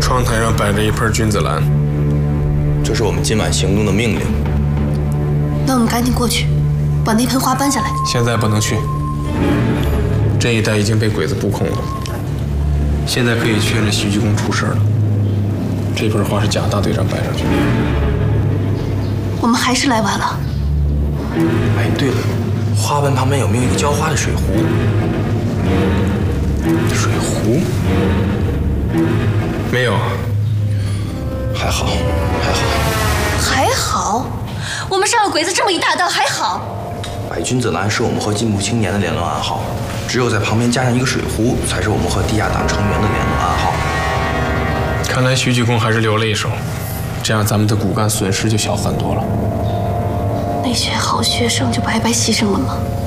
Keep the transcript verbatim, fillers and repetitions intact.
窗台上摆着一盆君子兰， 这是我们今晚行动的命令。 那我们赶紧过去，把那盆花搬下来。 现在不能去，这一带已经被鬼子布控了。现在可以确认徐鞠躬出事了。这盆花是贾大队长摆上去的。 我们还是来晚了。 哎，对了，花盆旁边有没有一个浇花的水壶？ 水壶？没有。 还好，还好。 还好，我们上了鬼子这么一大当，还好。 百君子兰是我们和进步青年的联络暗号，只有在旁边加上一个水壶，才是我们和地下党成员的联络暗号。 看来徐鞠躬还是留了一手，这样咱们的骨干损失就小很多了。 那些好学生就白白牺牲了吗？